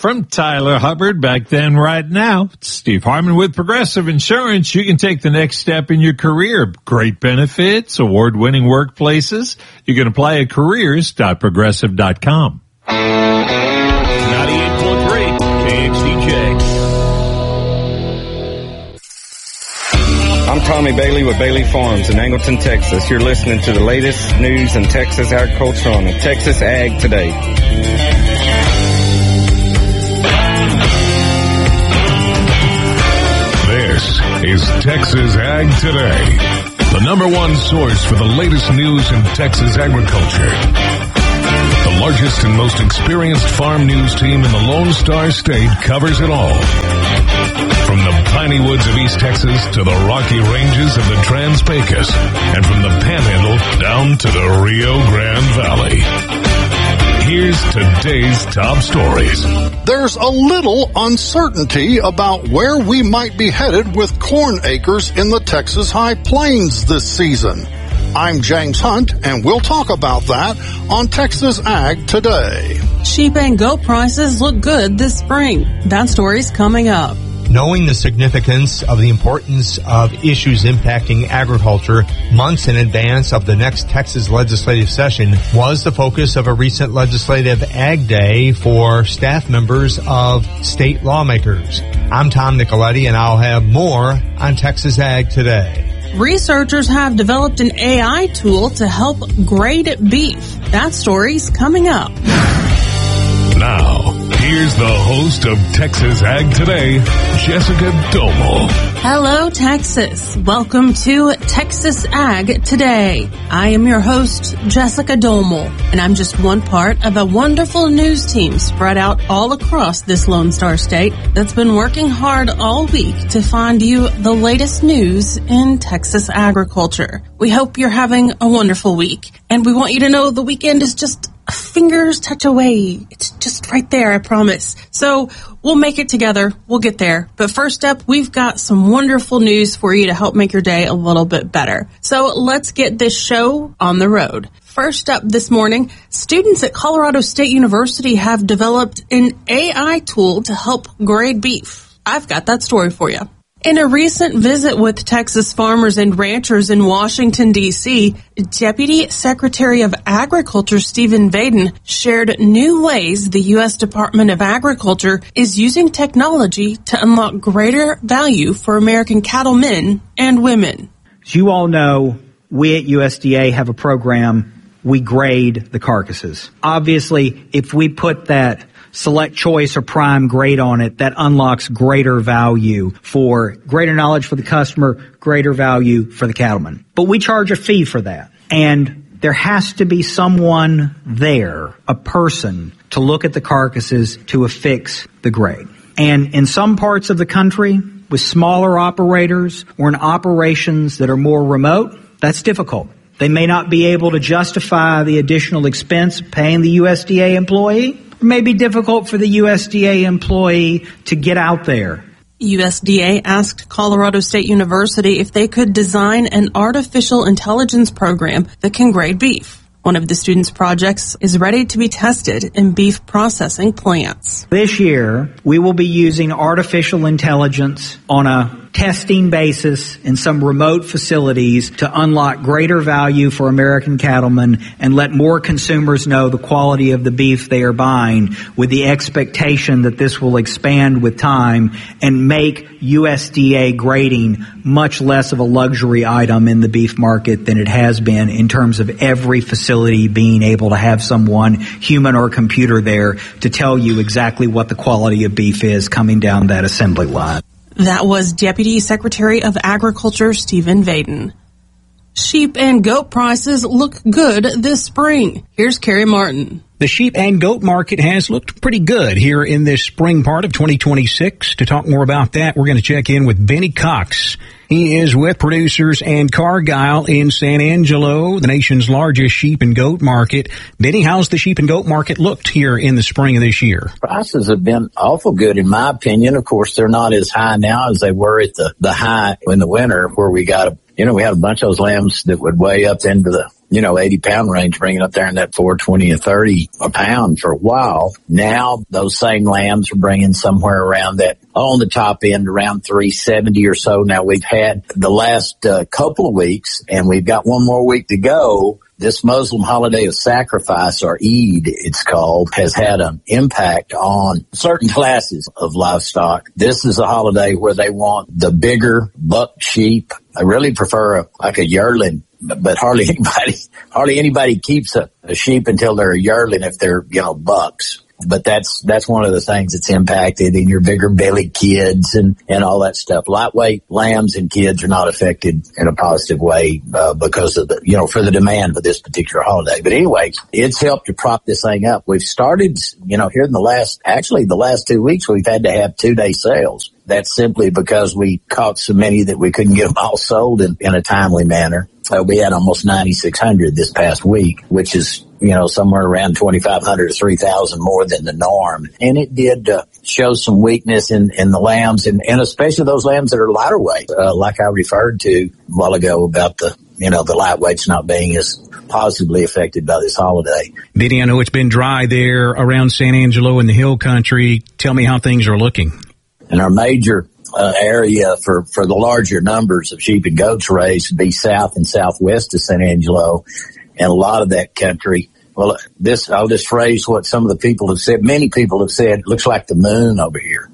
From Tyler Hubbard, back then, right now, it's Steve Harmon with Progressive Insurance. You can take the next step in your career. Great benefits, award-winning workplaces. You can apply at careers.progressive.com. 98.3 KXDJ. I'm Tommy Bailey with Bailey Farms in Angleton, Texas. You're listening to the latest news in Texas agriculture on the Texas Ag Today. This is Texas Ag Today, the number one source for the latest news in Texas agriculture. The largest and most experienced farm news team in the Lone Star State covers it all. From the piney woods of East Texas to the rocky ranges of the Trans-Pecos, and from the Panhandle down to the Rio Grande Valley. Here's today's top stories. There's a little uncertainty about where we might be headed with corn acres in the Texas High Plains this season. I'm James Hunt, and we'll talk about that on Texas Ag Today. Sheep and goat prices look good this spring. That story's coming up. Knowing the significance of the importance of issues impacting agriculture months in advance of the next Texas legislative session was the focus of a recent legislative Ag Day for staff members of state lawmakers. I'm Tom Nicoletti, and I'll have more on Texas Ag Today. Researchers have developed an AI tool to help grade beef. That story's coming up. Now, here's the host of Texas Ag Today, Jessica Domel. Hello, Texas. Welcome to Texas Ag Today. I am your host, Jessica Domel, and I'm just one part of a wonderful news team spread out all across this Lone Star State that's been working hard all week to find you the latest news in Texas agriculture. We hope you're having a wonderful week, and we want you to know the weekend is just a finger's touch away. It's just right there, I promise. So we'll make it together. We'll get there. But first up, we've got some wonderful news for you to help make your day a little bit better. So let's get this show on the road. First up this morning, students at Colorado State University have developed an AI tool to help grade beef. I've got that story for you. In a recent visit with Texas farmers and ranchers in Washington, D.C., Deputy Secretary of Agriculture Stephen Vaden shared new ways the U.S. Department of Agriculture is using technology to unlock greater value for American cattlemen and women. As you all know, we at USDA have a program. We grade the carcasses. Obviously, if we put that select choice or prime grade on it, that unlocks greater value for greater knowledge for the customer, greater value for the cattleman. But we charge a fee for that. And there has to be someone there, a person, to look at the carcasses to affix the grade. And in some parts of the country, with smaller operators or in operations that are more remote, that's difficult. They may not be able to justify the additional expense of paying the USDA employee. It may be difficult for the USDA employee to get out there. USDA asked Colorado State University if they could design an artificial intelligence program that can grade beef. One of the students' projects is ready to be tested in beef processing plants. This year, we will be using artificial intelligence on a testing basis in some remote facilities to unlock greater value for American cattlemen and let more consumers know the quality of the beef they are buying, with the expectation that this will expand with time and make USDA grading much less of a luxury item in the beef market than it has been, in terms of every facility being able to have someone, human or computer, there to tell you exactly what the quality of beef is coming down that assembly line. That was Deputy Secretary of Agriculture Stephen Vaden. Sheep and goat prices look good this spring. Here's Kerry Martin. The sheep and goat market has looked pretty good here in this spring part of 2026. To talk more about that, we're going to check in with Benny Cox. He is with Producers and Cargyle in San Angelo, the nation's largest sheep and goat market. Benny, how's the sheep and goat market looked here in the spring of this year? Prices have been awful good, in my opinion. Of course, they're not as high now as they were at the high in the winter, where we had a bunch of those lambs that would weigh up into the 80-pound range, bringing up there in that $4.20 and $30 a pound for a while. Now those same lambs are bringing somewhere around that on the top end, around $3.70 or so. Now we've had the last couple of weeks, and we've got one more week to go. This Muslim holiday of sacrifice, or Eid it's called, has had an impact on certain classes of livestock. This is a holiday where they want the bigger buck sheep. I really prefer a yearling, but hardly anybody keeps a sheep until they're a yearling if they're, bucks. But that's one of the things that's impacted in your bigger bellied kids and all that stuff. Lightweight lambs and kids are not affected in a positive way, because of for the demand for this particular holiday. But anyway, it's helped to prop this thing up. We've started, here in the last 2 weeks, we've had to have 2-day sales. That's simply because we caught so many that we couldn't get them all sold in a timely manner. We had almost 9,600 this past week, which is, somewhere around 2,500 to 3,000 more than the norm. And it did show some weakness in the lambs, and especially those lambs that are lighter weight, like I referred to a while ago about the lightweights not being as positively affected by this holiday. Benny, I know it's been dry there around San Angelo in the hill country. Tell me how things are looking. In our major area for the larger numbers of sheep and goats raised would be south and southwest of San Angelo, and a lot of that country. Well, I'll just phrase what some of the people have said. Many people have said, it looks like the moon over here.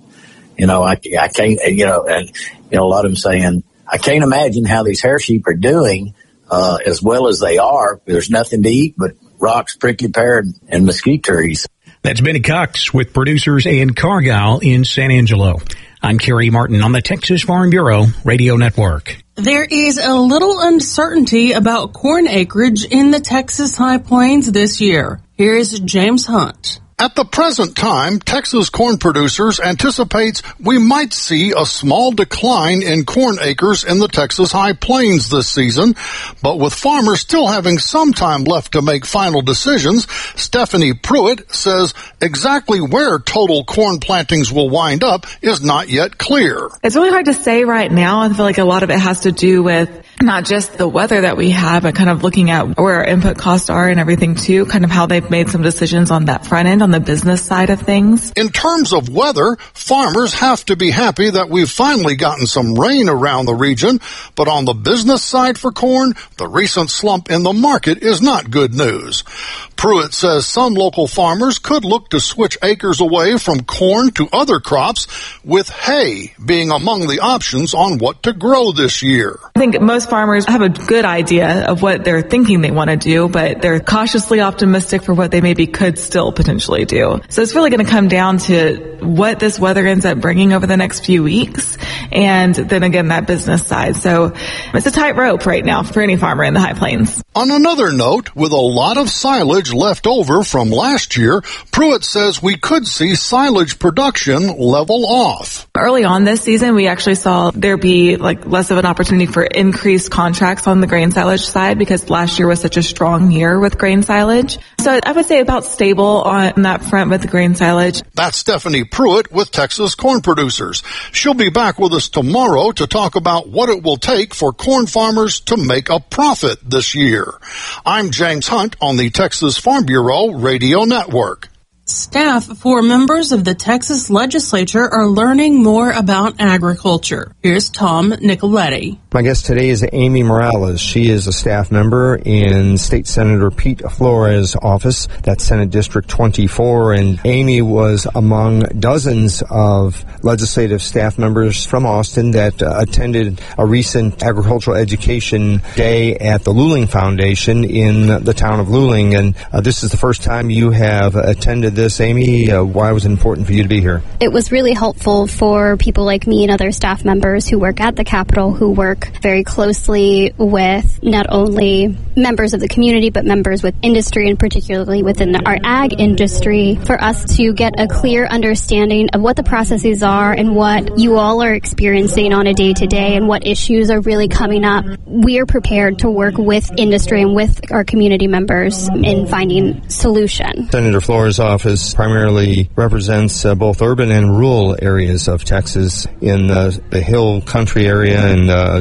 I can't, and a lot of them saying, I can't imagine how these hair sheep are doing, as well as they are. There's nothing to eat but rocks, prickly pear, and mesquite trees. That's Benny Cox with Producers and Cargyle in San Angelo. I'm Kerry Martin on the Texas Farm Bureau Radio Network. There is a little uncertainty about corn acreage in the Texas High Plains this year. Here's James Hunt. At the present time, Texas corn producers anticipates we might see a small decline in corn acres in the Texas High Plains this season, but with farmers still having some time left to make final decisions, Stephanie Pruitt says exactly where total corn plantings will wind up is not yet clear. It's really hard to say right now. I feel like a lot of it has to do with not just the weather that we have, but kind of looking at where our input costs are and everything too, kind of how they've made some decisions on that front end, on the business side of things. In terms of weather, farmers have to be happy that we've finally gotten some rain around the region, but on the business side for corn, the recent slump in the market is not good news. Pruitt says some local farmers could look to switch acres away from corn to other crops, with hay being among the options on what to grow this year. I think most farmers have a good idea of what they're thinking they want to do, but they're cautiously optimistic for what they maybe could still potentially do. So it's really going to come down to what this weather ends up bringing over the next few weeks, and then again that business side. So it's a tightrope right now for any farmer in the High Plains. On another note, with a lot of silage left over from last year, Pruitt says we could see silage production level off. Early on this season, we actually saw there be less of an opportunity for increased contracts on the grain silage side because last year was such a strong year with grain silage. So I would say about stable on that front with the grain silage. That's Stephanie Pruitt with Texas Corn Producers. She'll be back with us tomorrow to talk about what it will take for corn farmers to make a profit this year. I'm James Hunt on the Texas Farm Bureau Radio Network. Staff for members of the Texas legislature are learning more about agriculture. Here's Tom Nicoletti. My guest today is Amy Morales. She is a staff member in State Senator Pete Flores' office. That's Senate District 24. And Amy was among dozens of legislative staff members from Austin that attended a recent agricultural education day at the Luling Foundation in the town of Luling. And this is the first time you have attended this, Amy. Why was it important for you to be here? It was really helpful for people like me and other staff members who work at the Capitol, who work very closely with not only members of the community, but members with industry, and particularly within our ag industry, for us to get a clear understanding of what the processes are and what you all are experiencing on a day-to-day and what issues are really coming up. We are prepared to work with industry and with our community members in finding solution. Senator Flores' office primarily represents both urban and rural areas of Texas. In the hill country area and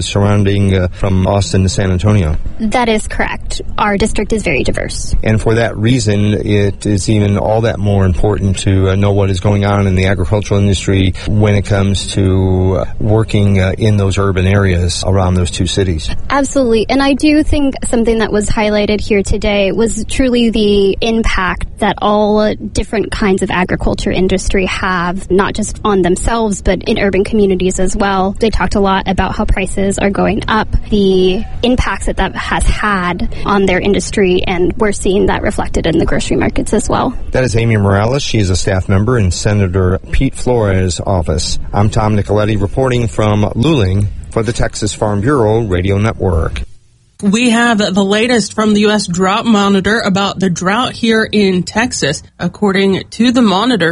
surrounding from Austin to San Antonio. That is correct. Our district is very diverse. And for that reason, it is even all that more important to know what is going on in the agricultural industry when it comes to working in those urban areas around those two cities. Absolutely. And I do think something that was highlighted here today was truly the impact that all different kinds of agriculture industry have, not just on themselves, but in urban communities as well. They talked a lot about how prices are going up, the impacts that has had on their industry, and we're seeing that reflected in the grocery markets as well. That is Amy Morales. She is a staff member in Senator Pete Flores' office. I'm Tom Nicoletti reporting from Luling for the Texas Farm Bureau Radio Network. We have the latest from the U.S. Drought Monitor about the drought here in Texas. According to the monitor,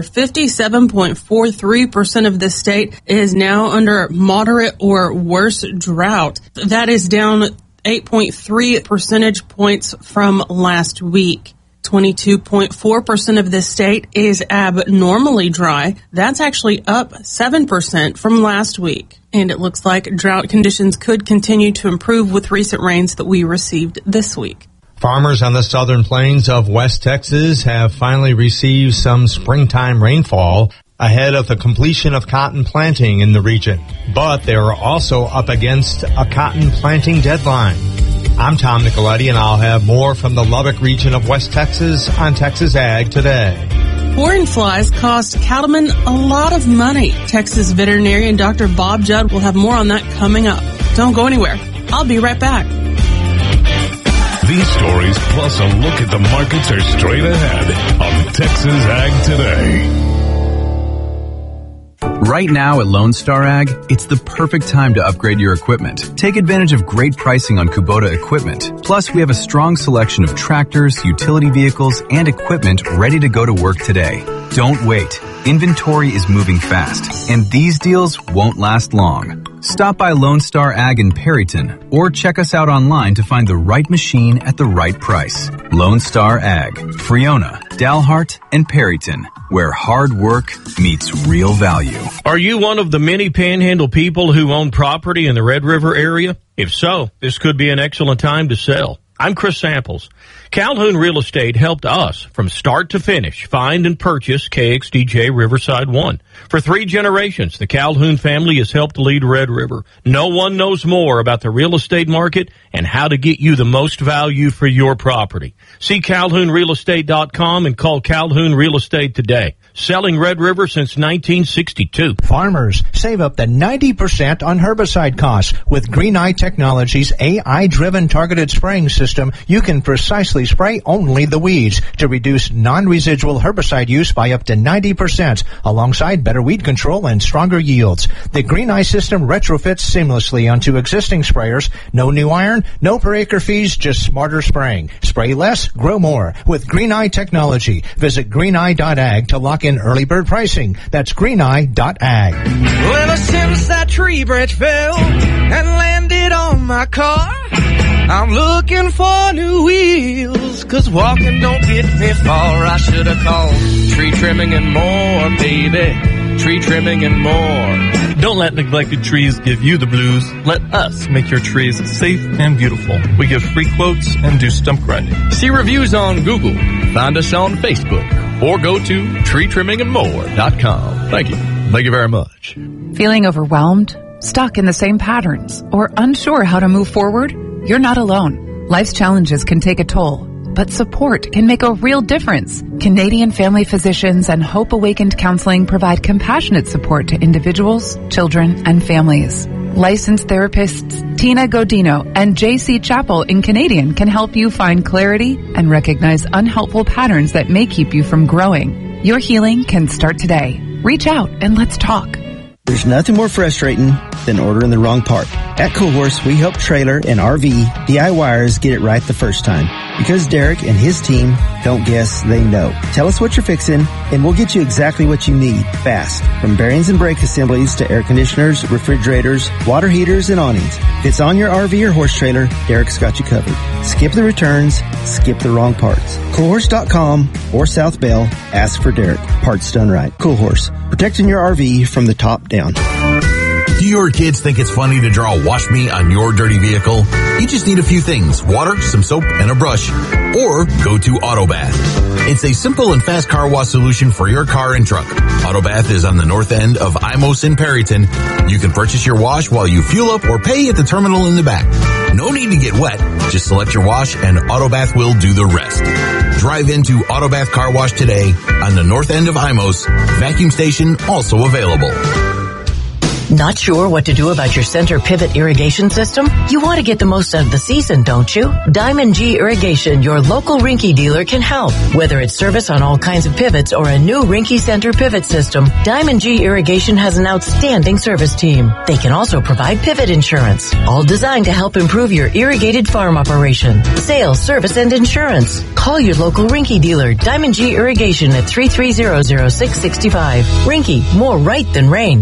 57.43% of the state is now under moderate or worse drought. That is down 8.3 percentage points from last week. 22.4% of the state is abnormally dry. That's actually up 7% from last week. And it looks like drought conditions could continue to improve with recent rains that we received this week. Farmers on the southern plains of West Texas have finally received some springtime rainfall ahead of the completion of cotton planting in the region. But they are also up against a cotton planting deadline. I'm Tom Nicoletti, and I'll have more from the Lubbock region of West Texas on Texas Ag Today. Corn flies cost cattlemen a lot of money. Texas veterinarian Dr. Bob Judd will have more on that coming up. Don't go anywhere. I'll be right back. These stories plus a look at the markets are straight ahead on Texas Ag Today. Right now at Lone Star Ag, it's the perfect time to upgrade your equipment. Take advantage of great pricing on Kubota equipment. Plus, we have a strong selection of tractors, utility vehicles, and equipment ready to go to work today. Don't wait. Inventory is moving fast, and these deals won't last long. Stop by Lone Star Ag in Perryton, or check us out online to find the right machine at the right price. Lone Star Ag, Friona, Dalhart, and Perryton, where hard work meets real value. Are you one of the many panhandle people who own property in the Red River area? If so, this could be an excellent time to sell. I'm Chris Samples. Calhoun Real Estate helped us from start to finish find and purchase KXDJ Riverside 1. For 3 generations, the Calhoun family has helped lead Red River. No one knows more about the real estate market and how to get you the most value for your property. See CalhounRealEstate.com and call Calhoun Real Estate today. Selling Red River since 1962. Farmers, save up to 90% on herbicide costs. With Green Eye Technologies' AI-driven targeted spraying system, you can precisely spray only the weeds to reduce non-residual herbicide use by up to 90%, alongside better weed control and stronger yields. The Green Eye system retrofits seamlessly onto existing sprayers. No new iron, no per acre fees, just smarter spraying. Spray less, grow more. With Green Eye Technology, visit greeneye.ag to lock in early bird pricing. That's greeneye.ag. Well, since that tree branch fell and landed on my car, I'm looking for new wheels, 'cause walking don't get me far. I should have called Tree Trimming and More, baby. Tree Trimming and More. Don't let neglected trees give you the blues. Let us make your trees safe and beautiful. We give free quotes and do stump grinding. See reviews on Google, find us on Facebook, or go to treetrimmingandmore.com. Thank you. Thank you very much. Feeling overwhelmed? Stuck in the same patterns? Or unsure how to move forward? You're not alone. Life's challenges can take a toll, but support can make a real difference. Canadian Family Physicians and Hope Awakened Counseling provide compassionate support to individuals, children, and families. Licensed therapists Tina Godino and J.C. Chappell in Canadian can help you find clarity and recognize unhelpful patterns that may keep you from growing. Your healing can start today. Reach out and let's talk. There's nothing more frustrating than ordering the wrong part. At Cool Horse, we help trailer and RV DIYers get it right the first time. Because Derek and his team don't guess, they know. Tell us what you're fixing, and we'll get you exactly what you need, fast. From bearings and brake assemblies to air conditioners, refrigerators, water heaters, and awnings. If it's on your RV or horse trailer, Derek's got you covered. Skip the returns, skip the wrong parts. CoolHorse.com or South Bell, ask for Derek. Parts done right. Cool Horse, protecting your RV from the top down. Do your kids think it's funny to draw "Wash Me" on your dirty vehicle? You just need a few things: water, some soap, and a brush. Or go to Autobath. It's a simple and fast car wash solution for your car and truck. Autobath is on the north end of Imos in Perryton. You can purchase your wash while you fuel up or pay at the terminal in the back. No need to get wet. Just select your wash and Autobath will do the rest. Drive into Autobath Car Wash today on the north end of Imos. Vacuum station also available. Not sure what to do about your center pivot irrigation system? You want to get the most out of the season, don't you? Diamond G Irrigation, your local Rinky dealer, can help. Whether it's service on all kinds of pivots or a new Rinky Center pivot system, Diamond G Irrigation has an outstanding service team. They can also provide pivot insurance, all designed to help improve your irrigated farm operation. Sales, service, and insurance. Call your local Rinky dealer, Diamond G Irrigation at 330-0665. Rinky, more right than rain.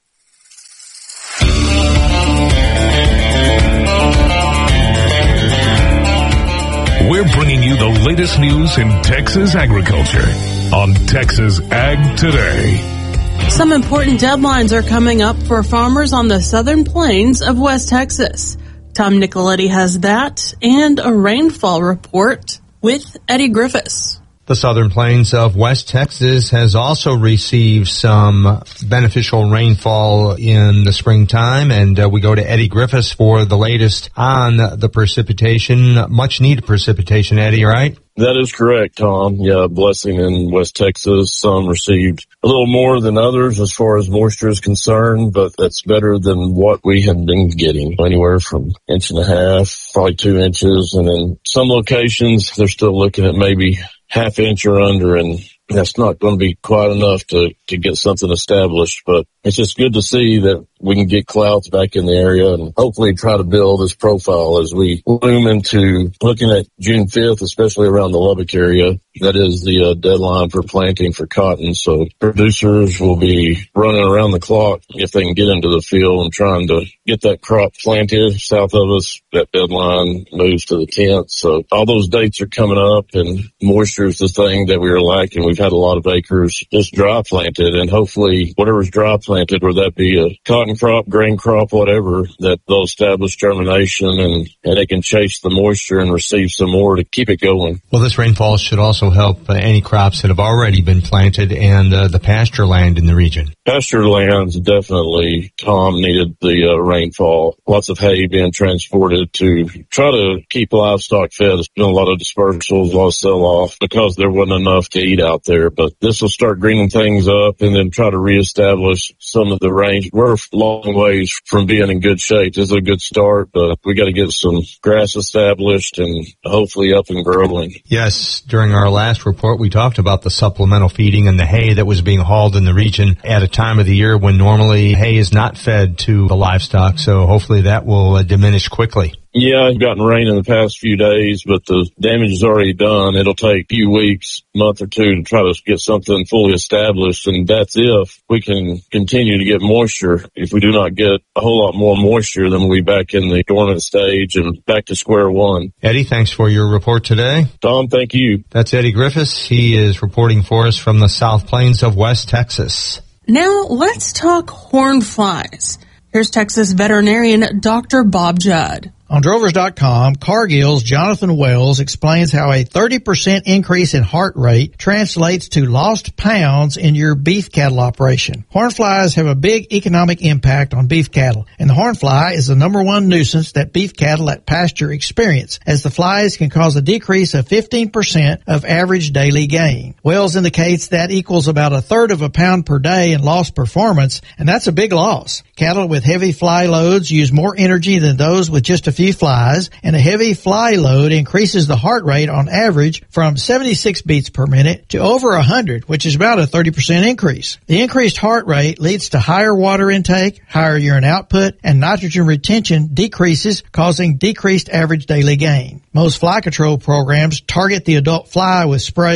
We're bringing you the latest news in Texas agriculture on Texas Ag Today. Some important deadlines are coming up for farmers on the southern plains of West Texas. Tom Nicoletti has that and a rainfall report with Eddie Griffiths. The southern plains of West Texas has also received some beneficial rainfall in the springtime, and we go to Eddie Griffiths for the latest on the precipitation, much needed precipitation. Eddie, right? That is correct, Tom. Yeah, blessing in West Texas. Some received a little more than others as far as moisture is concerned, but that's better than what we have been getting. Anywhere from 1.5 inches, probably 2 inches, and in some locations they're still looking at maybe 1/2 inch or under, and that's not going to be quite enough to get something established. But it's just good to see that we can get clouds back in the area and hopefully try to build this profile as we loom into looking at June 5th, especially around the Lubbock area. That is the deadline for planting for cotton. So producers will be running around the clock if they can get into the field and trying to get that crop planted. South of us, that deadline moves to the 10th. So all those dates are coming up, and moisture is the thing that we are lacking. We've had a lot of acres just dry planted, and hopefully whatever's dry planted, whether that be a cotton crop, grain crop, whatever, that they'll establish germination and they can chase the moisture and receive some more to keep it going. Well, this rainfall should also help any crops that have already been planted and the pasture land in the region. Pasture lands definitely, Tom, needed the rainfall. Lots of hay being transported to try to keep livestock fed. There's been a lot of dispersals, a lot of sell-off because there wasn't enough to eat out there. But this will start greening things up and then try to reestablish some of the range. We're a long ways from being in good shape. This is a good start, but we got to get some grass established and hopefully up and growing. Yes, during our last report, we talked about the supplemental feeding and the hay that was being hauled in the region at a time of the year when normally hay is not fed to the livestock. So hopefully that will diminish quickly. Yeah, I've gotten rain in the past few days, but the damage is already done. It'll take a few weeks, month or two to try to get something fully established, and that's if we can continue to get moisture. If we do not get a whole lot more moisture, then we'll be back in the dormant stage and back to square one. Eddie, thanks for your report today. Tom, thank you. That's Eddie Griffiths. He is reporting for us from the South Plains of West Texas. Now let's talk horn flies. Here's Texas veterinarian Dr. Bob Judd. On Drovers.com, Cargill's Jonathan Wells explains how a 30% increase in heart rate translates to lost pounds in your beef cattle operation. Hornflies have a big economic impact on beef cattle, and the hornfly is the number one nuisance that beef cattle at pasture experience, as the flies can cause a decrease of 15% of average daily gain. Wells indicates that equals about 1/3 of a pound per day in lost performance, and that's a big loss. Cattle with heavy fly loads use more energy than those with just a few flies, and a heavy fly load increases the heart rate on average from 76 beats per minute to over 100, which is about a 30% increase. The increased heart rate leads to higher water intake, higher urine output, and nitrogen retention decreases, causing decreased average daily gain. Most fly control programs target the adult fly with sprays,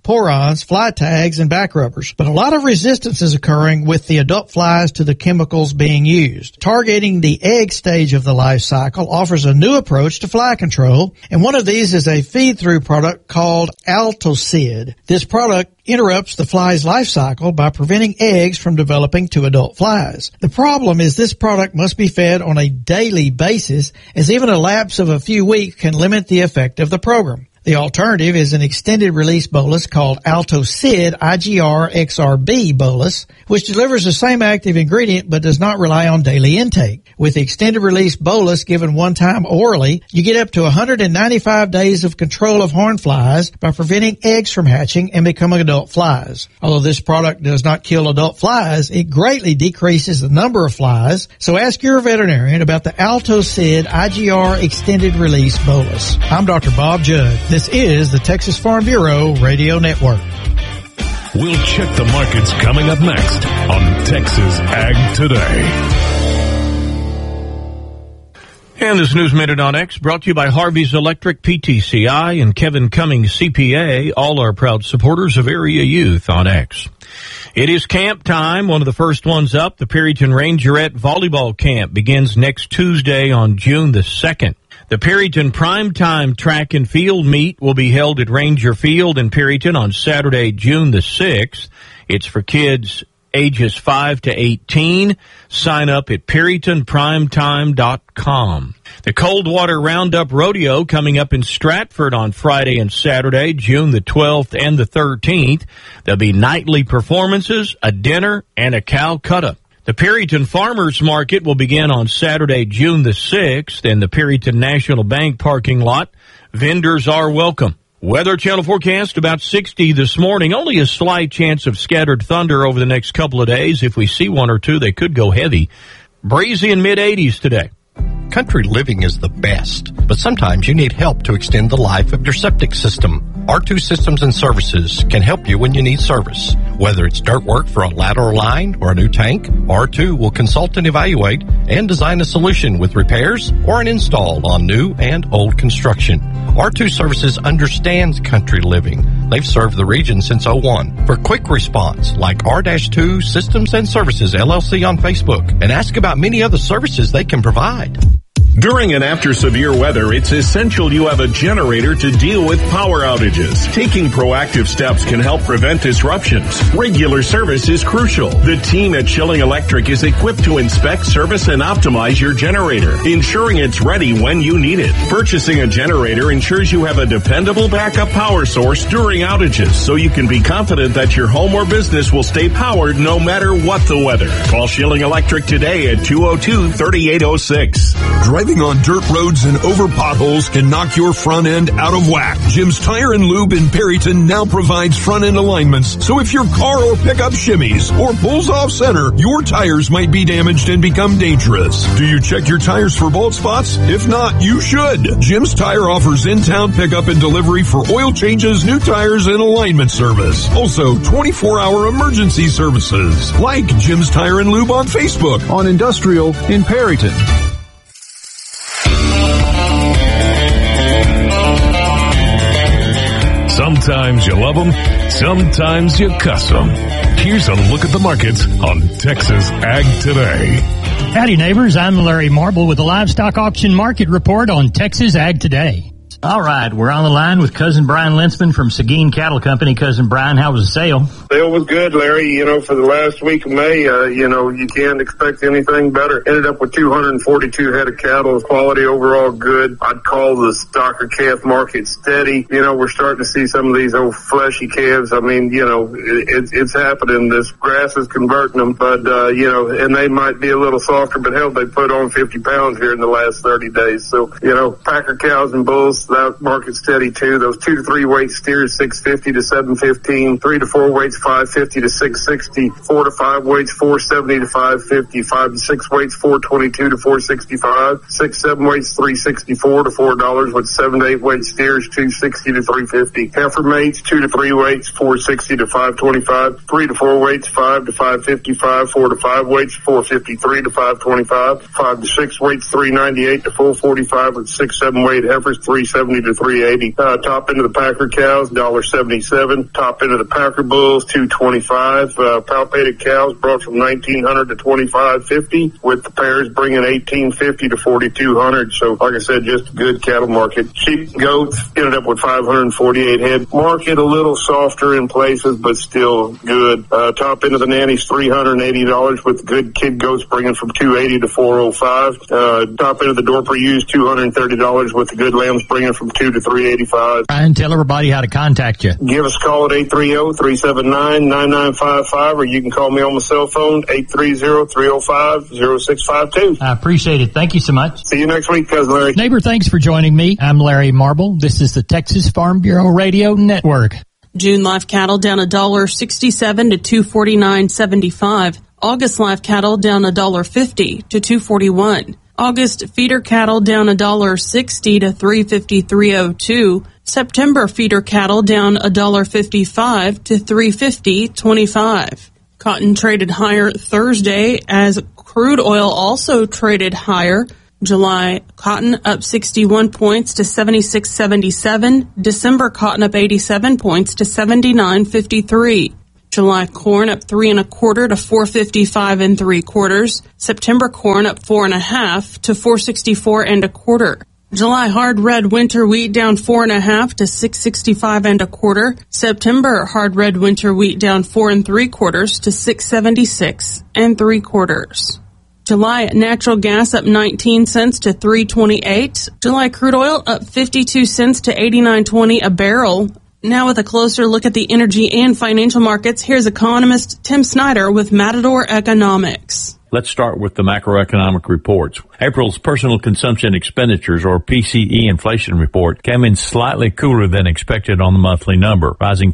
porons, fly tags, and back rubbers. But a lot of resistance is occurring with the adult flies to the chemicals being used. Targeting the egg stage of the life cycle offers a new approach to fly control, and one of these is a feed-through product called Altocid. This product interrupts the fly's life cycle by preventing eggs from developing to adult flies. The problem is this product must be fed on a daily basis, as even a lapse of a few weeks can limit the effect of the program. The alternative is an extended release bolus called Altocid IGR XRB bolus, which delivers the same active ingredient but does not rely on daily intake. With the extended release bolus given one time orally, you get up to 195 days of control of horn flies by preventing eggs from hatching and becoming adult flies. Although this product does not kill adult flies, it greatly decreases the number of flies, so ask your veterinarian about the Altocid IGR extended release bolus. I'm Dr. Bob Judd. This is the Texas Farm Bureau Radio Network. We'll check the markets coming up next on Texas Ag Today. And this News Minute on X brought to you by Harvey's Electric, PTCI, and Kevin Cummings, CPA, all are proud supporters of Area Youth on X. It is camp time, one of the first ones up. The Perryton Rangerette Volleyball Camp begins next Tuesday on June the 2nd. The Perryton Primetime Track and Field Meet will be held at Ranger Field in Perryton on Saturday, June the 6th. It's for kids ages 5 to 18. Sign up at PerrytonPrimetime.com. The Coldwater Roundup Rodeo coming up in Stratford on Friday and Saturday, June the 12th and the 13th. There'll be nightly performances, a dinner, and a Calcutta. The Perryton Farmers Market will begin on Saturday, June the 6th in the Perryton National Bank parking lot. Vendors are welcome. Weather Channel forecast about 60 this morning. Only a slight chance of scattered thunder over the next couple of days. If we see one or two, they could go heavy. Breezy in mid-80s today. Country living is the best, but sometimes you need help to extend the life of your septic system. R2 Systems and Services can help you when you need service. Whether it's dirt work for a lateral line or a new tank, R2 will consult and evaluate and design a solution with repairs or an install on new and old construction. R2 Services understands country living. They've served the region since 01. For quick response, like R-2 Systems and Services LLC on Facebook, and ask about many other services they can provide. During and after severe weather, it's essential you have a generator to deal with power outages. Taking proactive steps can help prevent disruptions. Regular service is crucial. The team at Schilling Electric is equipped to inspect, service, and optimize your generator, ensuring it's ready when you need it. Purchasing a generator ensures you have a dependable backup power source during outages, so you can be confident that your home or business will stay powered no matter what the weather. Call Schilling Electric today at 202-3806. Driving on dirt roads and over potholes can knock your front end out of whack. Jim's Tire and Lube in Perryton now provides front end alignments, so if your car or pickup shimmies or pulls off center, your tires might be damaged and become dangerous. Do you check your tires for bald spots? If not, you should. Jim's Tire offers in-town pickup and delivery for oil changes, new tires, and alignment service. Also, 24-hour emergency services. Like Jim's Tire and Lube on Facebook, on Industrial in Perryton. Sometimes you love them, sometimes you cuss them. Here's a look at the markets on Texas Ag Today. Howdy, neighbors. I'm Larry Marble with the Livestock Auction Market Report on Texas Ag Today. All right, we're on the line with Cousin Brian Linsman from Seguin Cattle Company. Cousin Brian, how was the sale? Sale was good, Larry. You know, for the last week of May, you can't expect anything better. Ended up with 242 head of cattle. Quality overall good. I'd call the stocker calf market steady. You know, we're starting to see some of these old fleshy calves. I mean, it's happening. This grass is converting them, but, and they might be a little softer, but hell, they put on 50 pounds here in the last 30 days. So, packer cows and bulls, that market's steady too. Those 2 to 3 weight steers, 650 to 715, 3 to 4 weights, 550 to 660. 4 to 5 weights, 470 to 550. 5 to 6 weights, 422 to 465. 6, 7 weights, $364 to $4. With 7 to 8 weight steers, $260 to $350. Heifer mates, 2 to 3 weights, $460 to $525. 3 to 4 weights, $5 to $555. 4 to 5 weights, $453 to $525. 5 to 6 weights, $398 to $445. With 6, 7 weight heifers, $370 to $380. Top end of the Packer cows, $1.77. Top end of the Packer bulls, $225. Palpated cows brought from $1,900 to $2,550, with the pairs bringing $1,850 to $4,200. So, like I said, just a good cattle market. Sheep and goats ended up with 548 head. Market a little softer in places, but still good. Top end of the nannies, $380, with good kid goats bringing from $280 to $405. Top end of the Dorper ewes, $230, with the good lambs bringing from $2 to $385. Brian, tell everybody how to contact you. Give us a call at 830-379-9955, or you can call me on my cell phone, 830-305-0652. I appreciate it. Thank you so much. See you next week, Cousin Larry. Neighbor, thanks for joining me. I'm Larry Marble. This is the Texas Farm Bureau Radio Network. June live cattle down $1.67 to $249.75. August live cattle down $1.50 to $241. August feeder cattle down $1.60 to $353.02. September feeder cattle down $1.55 to $350.25. Cotton traded higher Thursday as crude oil also traded higher. July cotton up 61 points to 76.77. December cotton up 87 points to 79.53. July corn up 3 1/4 to 455 3/4. September corn up 4 1/2 to 464 1/4. July hard red winter wheat down 4 1/2 to 665 1/4. September hard red winter wheat down 4 3/4 to 676 3/4. July natural gas up 19 cents to $3.28. July crude oil up 52 cents to $89.20 a barrel. Now with a closer look at the energy and financial markets, here's economist Tim Snyder with Matador Economics. Let's start with the macroeconomic reports. April's personal consumption expenditures, or PCE inflation report, came in slightly cooler than expected on the monthly number, rising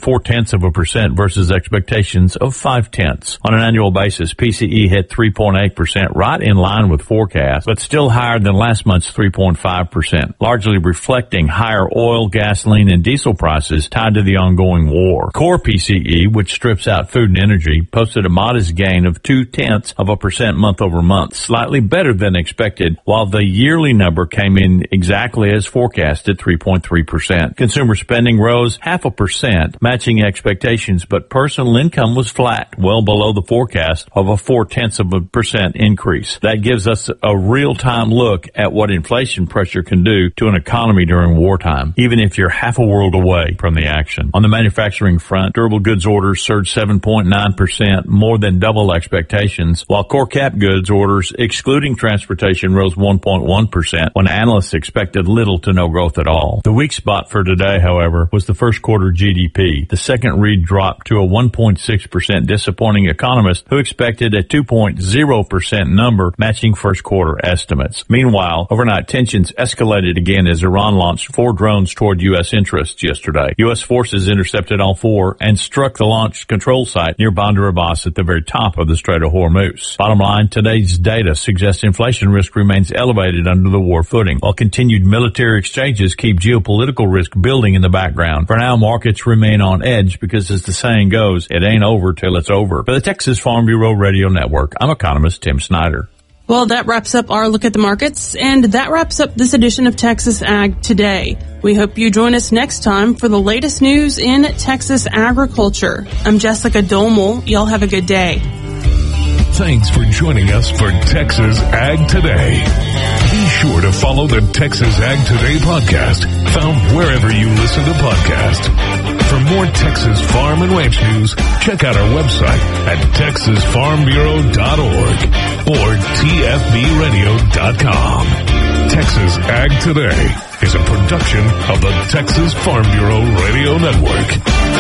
0.4% versus expectations of 0.5. On an annual basis, PCE hit 3.8%, right in line with forecast, but still higher than last month's 3.5%, largely reflecting higher oil, gasoline, and diesel prices tied to the ongoing war. Core PCE, which strips out food and energy, posted a modest gain of 0.2% month over month, slightly better than expected, while the yearly number came in exactly as forecasted, 3.3%. Consumer spending rose 0.5%, matching expectations, but personal income was flat, well below the forecast of a 0.4% increase. That gives us a real-time look at what inflation pressure can do to an economy during wartime, even if you're half a world away from the action. On the manufacturing front, durable goods orders surged 7.9%, more than double expectations, while core cap goods orders, excluding transportation, rose 1.1% when analysts expected little to no growth at all. The weak spot for today, however, was the first quarter GDP. The second read dropped to a 1.6%, disappointing economists who expected a 2.0% number, matching first quarter estimates. Meanwhile, overnight tensions escalated again as Iran launched 4 drones toward U.S. interests yesterday. U.S. forces intercepted all 4 and struck the launch control site near Bandar Abbas at the very top of the Strait of Hormuz. Bottom line, today's data suggests inflation risk remains elevated under the war footing, while continued military exchanges keep geopolitical risk building in the background. For now, markets remain on edge because, as the saying goes, it ain't over till it's over. For the Texas Farm Bureau Radio Network, I'm economist Tim Snyder. Well, that wraps up our look at the markets, and that wraps up this edition of Texas Ag Today. We hope you join us next time for the latest news in Texas agriculture. I'm Jessica Domel. Y'all have a good day. Thanks for joining us for Texas Ag Today. Be sure to follow the Texas Ag Today podcast, found wherever you listen to podcasts. For more Texas farm and ranch news, check out our website at texasfarmbureau.org or tfbradio.com. Texas Ag Today is a production of the Texas Farm Bureau Radio Network.